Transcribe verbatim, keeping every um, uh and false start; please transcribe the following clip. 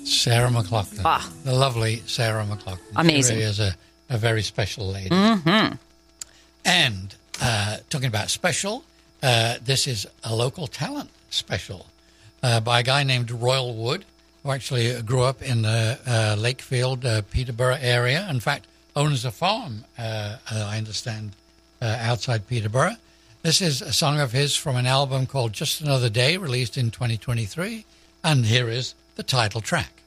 Sarah McLachlan. Ah. The lovely Sarah McLachlan. Amazing. She really is a, a very special lady. Mm-hmm. And uh, talking about special, uh, this is a local talent special uh, by a guy named Royal Wood, who actually grew up in the uh, Lakefield, uh, Peterborough area. In fact, owns a farm, uh, I understand, uh, outside Peterborough. This is a song of his from an album called Just Another Day, released in twenty twenty-three. And here is the title track.